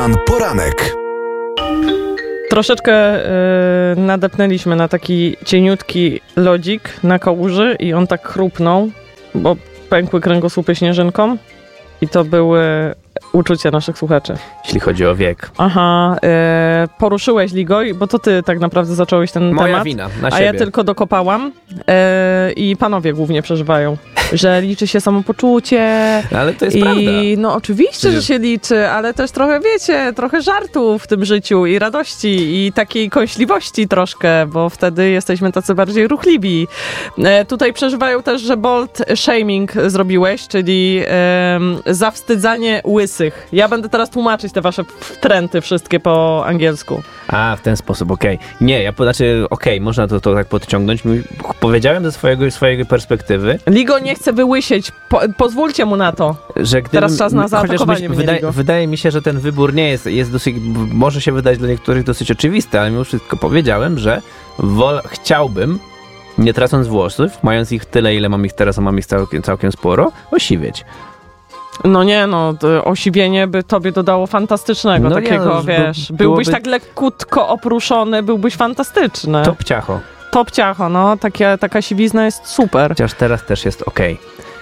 Poranek. Troszeczkę nadepnęliśmy na taki cieniutki lodzik na kałuży i on tak chrupnął, bo pękły kręgosłupy śnieżynką i to były uczucia naszych słuchaczy. Jeśli chodzi o wiek. Aha, poruszyłeś, Ligoj, bo to ty tak naprawdę zacząłeś ten Moja temat. wina, na siebie. A ja tylko dokopałam i panowie głównie przeżywają, że liczy się samopoczucie. Ale to jest I prawda. no oczywiście, że się liczy, ale też trochę, wiecie, trochę żartu w tym życiu i radości i takiej kąśliwości troszkę, bo wtedy jesteśmy tacy bardziej ruchliwi. Tutaj przeżywają też, że bold shaming zrobiłeś, czyli zawstydzanie łysych. Ja będę teraz tłumaczyć te wasze trendy wszystkie po angielsku. A, w ten sposób, okej. Nie, można to tak podciągnąć. Powiedziałem ze swojej perspektywy, Ligo nie chce wyłysieć. Pozwólcie mu na to. że gdybym, Teraz czas na zaatakowanie mnie, Ligo. wydaje mi się, że ten wybór nie jest dosyć, może się wydać dla niektórych dosyć oczywisty, ale mimo wszystko powiedziałem, że chciałbym, nie tracąc włosów, mając ich tyle, ile mam ich teraz, a mam ich całkiem sporo, osiwieć. No nie, osiwienie by tobie dodało fantastycznego takiego, wiesz. Byłbyś tak lekkutko opruszony, byłbyś fantastyczny. Top ciacho, no. Taka siwizna jest super. Chociaż teraz też jest okej.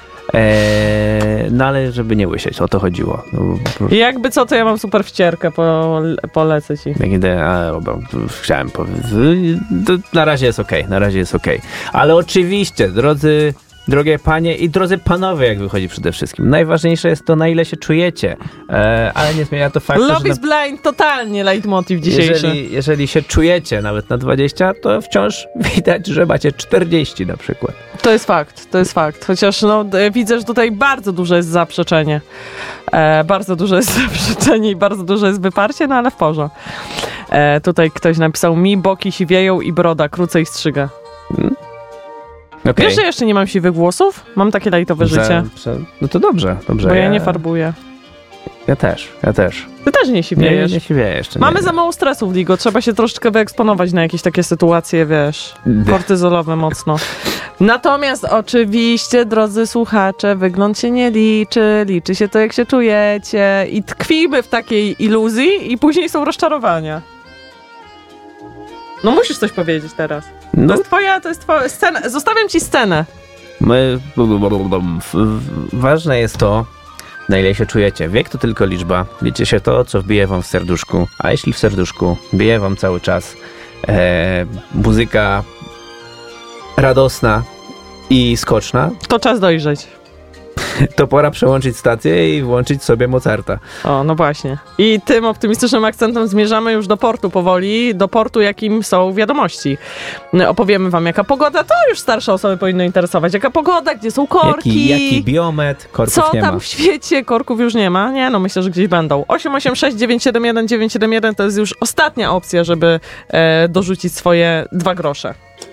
No ale żeby nie łysieć, o to chodziło. I jakby co, to ja mam super wcierkę, polecę ci. Chciałem powiedzieć. Na razie jest okej. Ale oczywiście, drogie panie i drodzy panowie, jak wychodzi przede wszystkim. Najważniejsze jest to, na ile się czujecie. Ale nie zmienia to faktu, Love is blind, totalnie leitmotiv dzisiejszy. Jeżeli się czujecie nawet na 20, to wciąż widać, że macie 40 na przykład. To jest fakt. Chociaż widzę, że tutaj bardzo duże jest zaprzeczenie. Bardzo duże jest zaprzeczenie i bardzo duże jest wyparcie, no ale w porządku. Tutaj ktoś napisał, mi boki siwieją i broda krócej strzyga. Okay. Wiesz, że jeszcze nie mam siwych włosów? Mam takie lajtowe życie. No to dobrze. Bo ja nie farbuję. Ja też. Ty też nie siwiejesz. Nie siwieję jeszcze. Mamy za mało stresu w Ligo. Trzeba się troszeczkę wyeksponować na jakieś takie sytuacje, wiesz, kortyzolowe mocno. Natomiast oczywiście, drodzy słuchacze, wygląd się nie liczy. Liczy się to, jak się czujecie. I tkwimy w takiej iluzji i później są rozczarowania. No musisz coś powiedzieć teraz. To jest twoja scena. Zostawiam ci scenę. Ważne jest to, na ile się czujecie. Wiek to tylko liczba. Liczy się to, co wbije wam w serduszku. A jeśli w serduszku bije wam cały czas muzyka radosna i skoczna, to czas dojrzeć. To pora przełączyć stację i włączyć sobie Mozarta. O, no właśnie. I tym optymistycznym akcentem zmierzamy już do portu powoli, do portu, jakim są wiadomości. Opowiemy wam, jaka pogoda, to już starsze osoby powinno interesować. Jaka pogoda, gdzie są korki. Jaki biometr, korków co nie ma. Co tam w świecie, korków już nie ma? Nie, myślę, że gdzieś będą. 886 971 971 to jest już ostatnia opcja, żeby dorzucić swoje 2 grosze.